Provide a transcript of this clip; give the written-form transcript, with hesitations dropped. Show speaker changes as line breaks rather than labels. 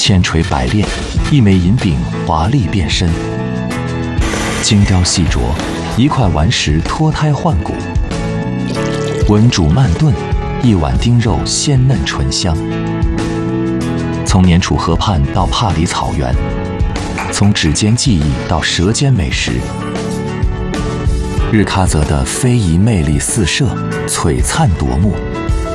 千锤百炼，一枚银饼华丽变身；精雕细琢，一块顽石脱胎换骨；温煮慢炖，一碗丁肉鲜嫩醇香。从年楚河畔到帕里草原，从指尖记忆到舌尖美食，日喀则的非遗魅力四射，璀璨夺目。